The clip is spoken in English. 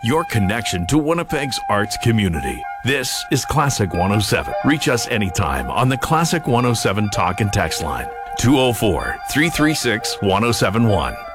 your connection to Winnipeg's arts community. This is Classic 107. Reach us anytime on the Classic 107 talk and text line, 204-336-1071.